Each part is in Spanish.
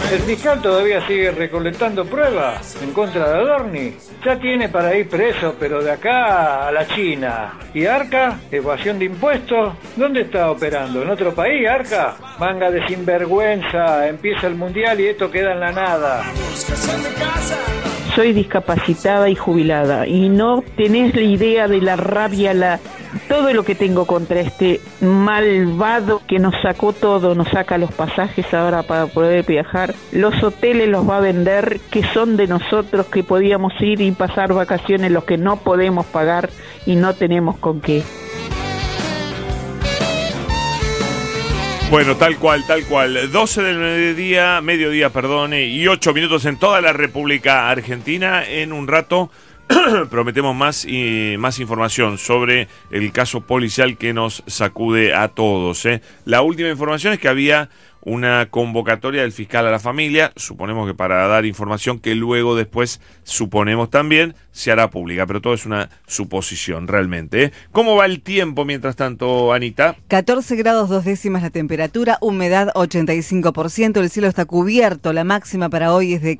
El fiscal todavía sigue recolectando pruebas en contra de Adorni. Ya tiene para ir preso, pero de acá a la China. ¿Y Arca? ¿Evasión de impuestos? ¿Dónde está operando? ¿En otro país, Arca? Manga de sinvergüenza. Empieza el mundial y esto queda en la nada. Soy discapacitada y jubilada y no tenés la idea de la rabia, todo lo que tengo contra este malvado que nos sacó todo, nos saca los pasajes ahora para poder viajar, los hoteles los va a vender que son de nosotros, que podíamos ir y pasar vacaciones, los que no podemos pagar y no tenemos con qué. Bueno, tal cual. 12 del mediodía, y 8 minutos en toda la República Argentina. En un rato prometemos más información sobre el caso policial que nos sacude a todos. La última información es que había una convocatoria del fiscal a la familia, suponemos que para dar información que luego después, suponemos también, se hará pública, pero todo es una suposición realmente. ¿Cómo va el tiempo mientras tanto, Anita? 14 grados 2 décimas la temperatura, humedad 85%, el cielo está cubierto, la máxima para hoy es de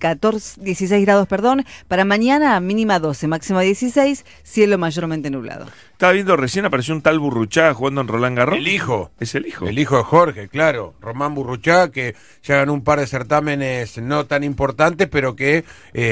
16 grados, para mañana mínima 12, máxima 16, cielo mayormente nublado. Estaba viendo, recién apareció un tal Burruchaga jugando en Roland Garros. El hijo. ¿Es el hijo? El hijo de Jorge, claro. Román Burruchaga, que ya ganó un par de certámenes no tan importantes, pero que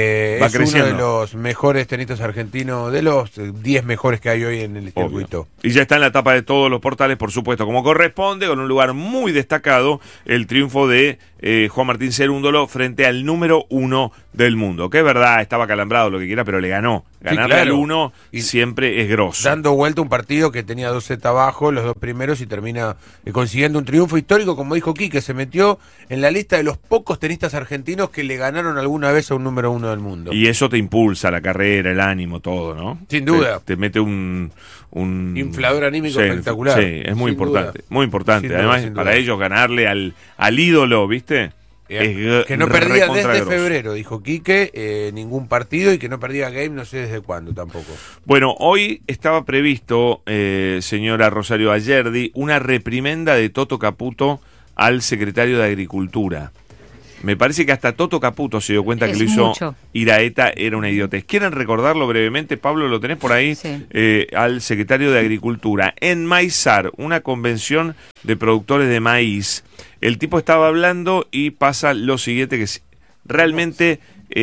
es creciendo. Uno de los mejores tenistas argentinos, de los 10 mejores que hay hoy en el circuito. Y ya está en la tapa de todos los portales, por supuesto, como corresponde, con un lugar muy destacado, el triunfo de Juan Martín Cerúndolo frente al número 1 del mundo. Que es verdad, estaba calambrado, lo que quiera, pero le ganó. Ganarle al 1 siempre es grosso. Dando vuelta un partido que tenía 2 sets abajo, los dos primeros, y termina consiguiendo un triunfo histórico, como dijo Quique, se metió en la lista de los pocos tenistas argentinos que le ganaron alguna vez a un número 1 del mundo. Y eso te impulsa la carrera, el ánimo, todo, ¿no? Sin duda. Te mete un inflador anímico espectacular. Sí, es muy importante, muy importante. Además, para ellos ganarle al ídolo, ¿viste? Que no perdía desde febrero, dijo Quique, ningún partido, y que no perdía game no sé desde cuándo tampoco. Bueno, hoy estaba previsto, señora Rosario Ayerdi, una reprimenda de Toto Caputo al secretario de Agricultura. Me parece que hasta Toto Caputo se dio cuenta que lo hizo mucho. Iraeta era una idiotez. ¿Quieren recordarlo brevemente? Pablo, ¿lo tenés por ahí? Sí. Al secretario de Agricultura. En Maizar, una convención de productores de maíz. El tipo estaba hablando y pasa lo siguiente, que es realmente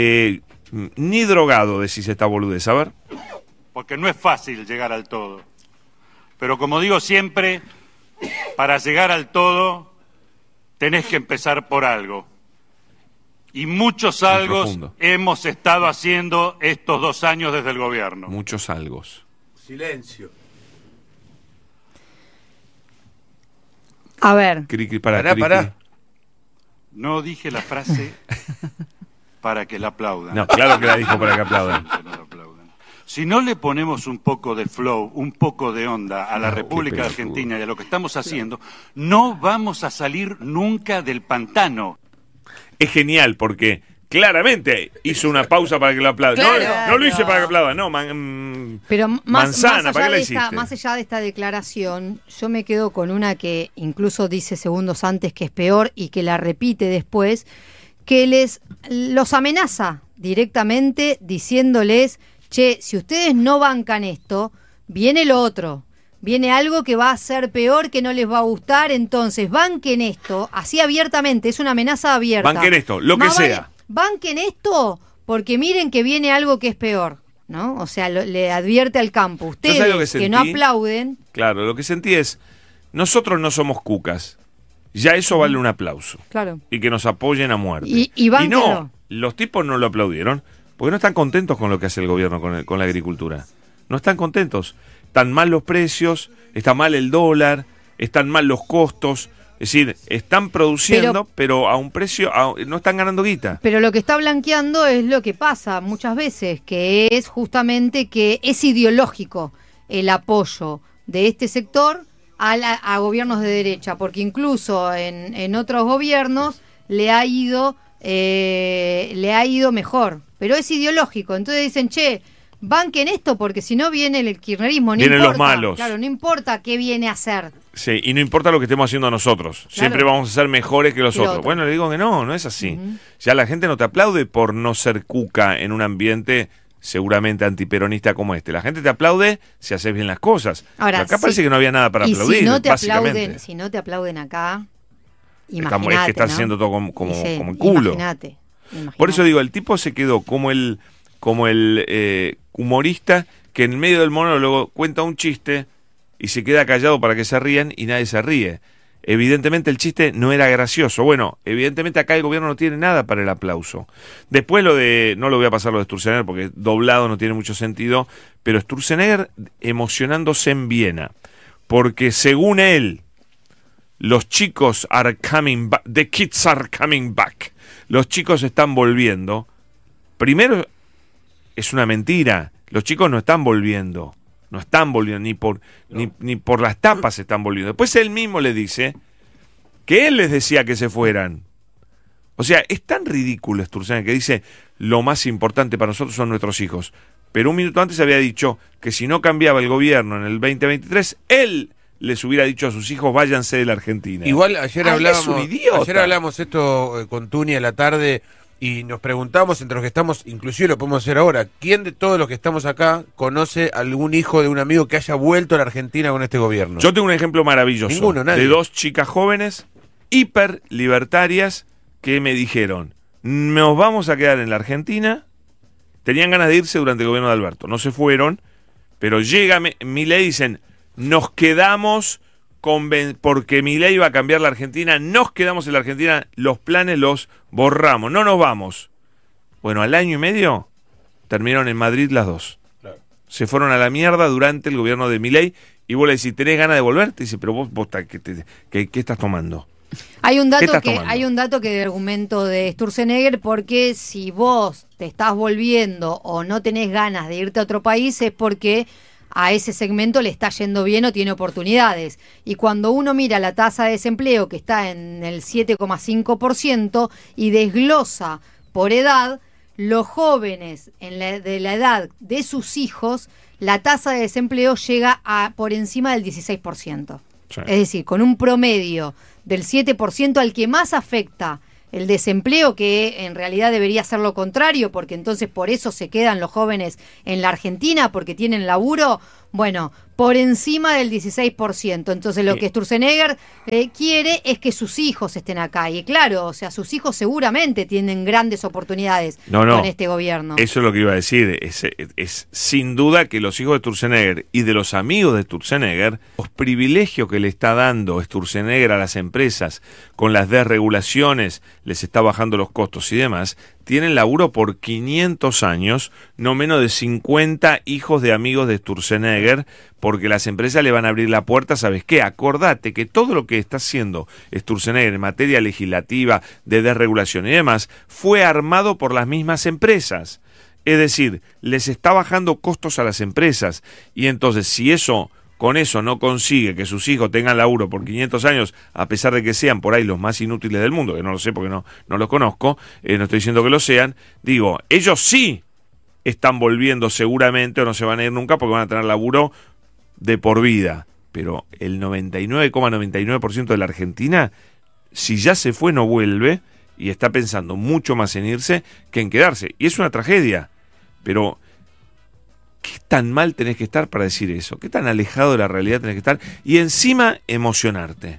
ni drogado decís esta boludez. A ver. Porque no es fácil llegar al todo. Pero como digo siempre, para llegar al todo tenés que empezar por algo. Y muchos algos hemos estado haciendo estos 2 años desde el gobierno. Muchos algos. Silencio. A ver. Pará. No dije la frase para que la aplaudan. No, claro que la dijo para que aplaudan. Si no le ponemos un poco de flow, un poco de onda a la República Argentina y a lo que estamos haciendo, no vamos a salir nunca del pantano. Es genial porque claramente hizo una pausa para que lo aplaudan. Claro, no lo hice para que aplaudan, no. Pero manzana, ¿para qué la hiciste? Más allá de esta declaración, yo me quedo con una que incluso dice segundos antes que es peor y que la repite después, que los amenaza directamente diciéndoles, che, si ustedes no bancan esto, viene lo otro. Viene algo que va a ser peor, que no les va a gustar, entonces banquen esto, así abiertamente, es una amenaza abierta. Banquen esto, lo que sea. Banquen esto, porque miren que viene algo que es peor, ¿no? O sea, le advierte al campo. Ustedes que no aplauden. Claro, lo que sentí es, nosotros no somos cucas, ya eso vale un aplauso. Claro. Y que nos apoyen a muerte. Y no, los tipos no lo aplaudieron, porque no están contentos con lo que hace el gobierno con la agricultura. No están contentos. Están mal los precios, está mal el dólar, están mal los costos. Es decir, están produciendo, pero a un precio, no están ganando guita. Pero lo que está blanqueando es lo que pasa muchas veces, que es justamente que es ideológico el apoyo de este sector a gobiernos de derecha, porque incluso en otros gobiernos le ha ido mejor, pero es ideológico. Entonces dicen, che, banquen esto porque si no viene el kirchnerismo, no vienen importa. Los malos. Claro, no importa qué viene a hacer. Sí, y no importa lo que estemos haciendo nosotros. Claro. Siempre vamos a ser mejores que los otros. Bueno, le digo que no es así. Ya la gente no te aplaude por no ser cuca en un ambiente seguramente antiperonista como este. La gente te aplaude si haces bien las cosas. Ahora, acá parece que no había nada para aplaudir, si no te básicamente. si no te aplauden acá, imagínate, es que estás haciendo todo como el culo. Imagínate. Por eso digo, el tipo se quedó como el humorista que en medio del monólogo cuenta un chiste y se queda callado para que se rían y nadie se ríe. Evidentemente el chiste no era gracioso. Bueno, evidentemente acá el gobierno no tiene nada para el aplauso. Después no lo voy a pasar lo de Sturzenegger porque doblado no tiene mucho sentido, pero Sturzenegger emocionándose en Viena, porque según él, los chicos are coming back, the kids are coming back. Los chicos están volviendo. Primero, es una mentira. Los chicos no están volviendo. No están volviendo, ni por las tapas están volviendo. Después él mismo le dice que él les decía que se fueran. O sea, es tan ridículo Sturzenegger que dice lo más importante para nosotros son nuestros hijos. Pero un minuto antes había dicho que si no cambiaba el gobierno en el 2023, él les hubiera dicho a sus hijos váyanse de la Argentina. Igual ayer hablamos esto con Tuni a la tarde y nos preguntamos entre los que estamos, inclusive lo podemos hacer ahora, ¿quién de todos los que estamos acá conoce algún hijo de un amigo que haya vuelto a la Argentina con este gobierno? Yo tengo un ejemplo maravilloso. Ninguno, nadie. De dos chicas jóvenes, hiper libertarias, que me dijeron, nos vamos a quedar en la Argentina. Tenían ganas de irse durante el gobierno de Alberto, no se fueron, pero llega Milei y dicen, nos quedamos porque Milei iba a cambiar la Argentina, nos quedamos en la Argentina, los planes los borramos, no nos vamos. Bueno, al año y medio terminaron en Madrid las dos. Claro. Se fueron a la mierda durante el gobierno de Milei y vos le decís, ¿tenés ganas de volver? Te dice, pero vos ¿qué estás tomando? Hay un dato que de argumento de Sturzenegger, porque si vos te estás volviendo o no tenés ganas de irte a otro país es porque a ese segmento le está yendo bien o tiene oportunidades. Y cuando uno mira la tasa de desempleo que está en el 7,5% y desglosa por edad, los jóvenes de la edad de sus hijos, la tasa de desempleo llega a por encima del 16%. Sí. Es decir, con un promedio del 7% al que más afecta el desempleo, que en realidad debería ser lo contrario, porque entonces por eso se quedan los jóvenes en la Argentina, porque tienen laburo, bueno, por encima del 16%. Entonces lo que Sturzenegger quiere es que sus hijos estén acá. Y claro, o sea, sus hijos seguramente tienen grandes oportunidades con este gobierno. Eso es lo que iba a decir. Es sin duda que los hijos de Sturzenegger y de los amigos de Sturzenegger, los privilegios que le está dando Sturzenegger a las empresas con las desregulaciones, les está bajando los costos y demás, tienen laburo por 500 años, no menos de 50 hijos de amigos de Sturzenegger, porque las empresas le van a abrir la puerta, ¿sabes qué? Acordate que todo lo que está haciendo Sturzenegger en materia legislativa, de desregulación y demás, fue armado por las mismas empresas. Es decir, les está bajando costos a las empresas, y entonces si con eso no consigue que sus hijos tengan laburo por 500 años, a pesar de que sean por ahí los más inútiles del mundo, que no lo sé porque no los conozco, no estoy diciendo que lo sean, digo, ellos sí están volviendo seguramente o no se van a ir nunca porque van a tener laburo de por vida, pero el 99,99% de la Argentina, si ya se fue, no vuelve y está pensando mucho más en irse que en quedarse, y es una tragedia, pero ¿qué tan mal tenés que estar para decir eso? ¿Qué tan alejado de la realidad tenés que estar? Y encima emocionarte.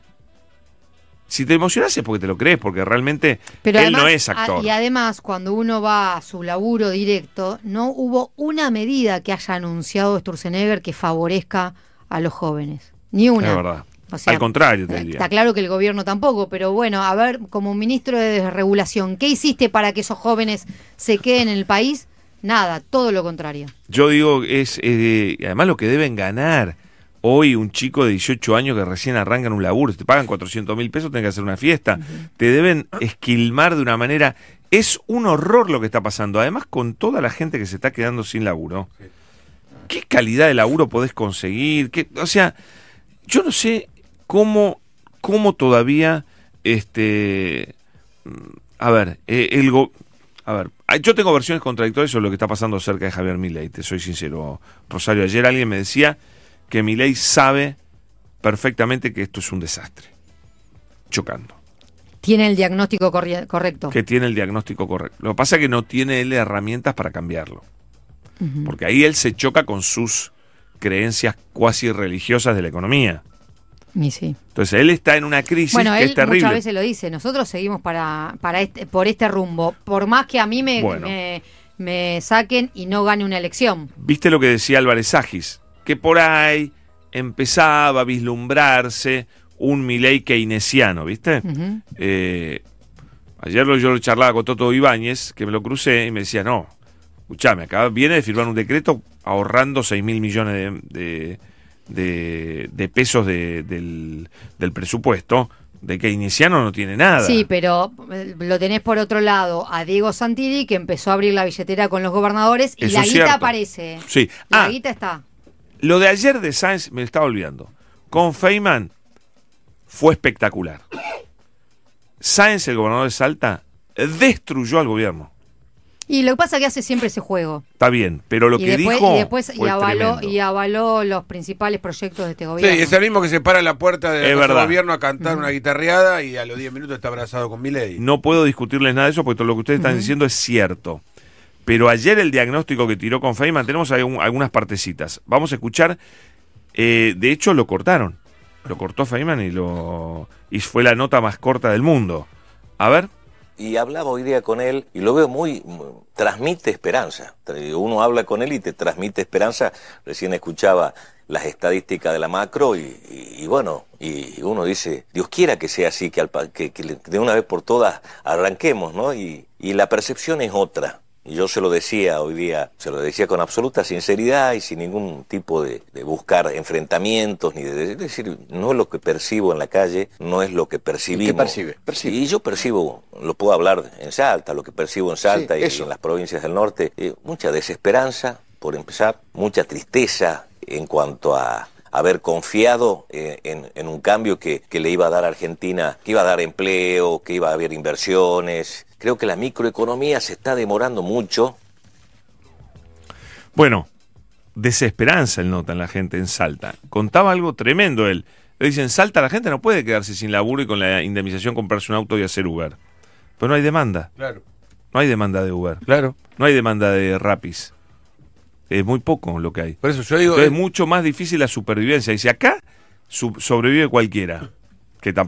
Si te emocionás es porque te lo crees, porque realmente pero él además, no es actor. Y además, cuando uno va a su laburo directo, no hubo una medida que haya anunciado Sturzenegger que favorezca a los jóvenes. Ni una. Es verdad. O sea, al contrario, te diría. Está claro que el gobierno tampoco, pero bueno, a ver, como ministro de desregulación, ¿qué hiciste para que esos jóvenes se queden en el país? Nada, todo lo contrario. Yo digo, además lo que deben ganar hoy un chico de 18 años que recién arranca en un laburo, si te pagan 400.000 pesos, tenés que hacer una fiesta, te deben esquilmar de una manera, es un horror lo que está pasando, además con toda la gente que se está quedando sin laburo. ¿Qué calidad de laburo podés conseguir? O sea, yo no sé cómo todavía, Yo tengo versiones contradictorias sobre lo que está pasando cerca de Javier Milei, te soy sincero, Rosario. Ayer alguien me decía que Milei sabe perfectamente que esto es un desastre. Chocando. Tiene el diagnóstico correcto. Que tiene el diagnóstico correcto. Lo que pasa es que no tiene él herramientas para cambiarlo. Porque ahí él se choca con sus creencias cuasi religiosas de la economía. Y sí. Entonces él está en una crisis que es terrible. Bueno, él muchas veces lo dice, nosotros seguimos por este rumbo, por más que a mí me saquen y no gane una elección. ¿Viste lo que decía Álvarez Agis? Que por ahí empezaba a vislumbrarse un Milei keynesiano, ¿viste? Ayer yo lo charlaba con Toto Ibáñez, que me lo crucé y me decía, no, escuchame, viene de firmar un decreto ahorrando 6.000 millones de pesos del presupuesto, de keynesiano no tiene nada. Sí, pero lo tenés por otro lado a Diego Santilli, que empezó a abrir la billetera con los gobernadores y eso la guita aparece. Sí. La guita está. Lo de ayer de Sáenz me estaba olvidando. Con Feynman fue espectacular. Sáenz, el gobernador de Salta, destruyó al gobierno. Y lo que pasa es que hace siempre ese juego. Está bien, pero lo que dijo y avaló los principales proyectos de este gobierno. Sí, es el mismo que se para a la puerta del gobierno a cantar Uh-huh. una guitarreada y a los 10 minutos está abrazado con Milei. No puedo discutirles nada de eso porque todo lo que ustedes están diciendo es cierto. Pero ayer el diagnóstico que tiró con Feynman, tenemos algunas partecitas. Vamos a escuchar. De hecho, lo cortaron. Lo cortó Feynman y fue la nota más corta del mundo. A ver. Y hablaba hoy día con él y lo veo transmite esperanza. Uno habla con él y te transmite esperanza. Recién escuchaba las estadísticas de la macro y bueno, y uno dice, Dios quiera que sea así, que de una vez por todas arranquemos, ¿no? Y la percepción es otra. Y yo se lo decía hoy día, se lo decía con absoluta sinceridad y sin ningún tipo de buscar enfrentamientos, ni de decir, no es lo que percibo en la calle, no es lo que percibimos. ¿Qué percibe? Y yo percibo, lo puedo hablar en Salta, lo que percibo en Salta y en las provincias del norte, mucha desesperanza, por empezar, mucha tristeza en cuanto a haber confiado en un cambio que le iba a dar a Argentina, que iba a dar empleo, que iba a haber inversiones. Creo que la microeconomía se está demorando mucho. Bueno, desesperanza él nota en la gente en Salta. Contaba algo tremendo él. Le dicen, en Salta la gente no puede quedarse sin laburo y con la indemnización comprarse un auto y hacer Uber. Pero no hay demanda. Claro. No hay demanda de Uber. Claro. No hay demanda de Rapis. Es muy poco lo que hay. Por eso yo digo, entonces es mucho más difícil la supervivencia. Dice, acá sobrevive cualquiera. Que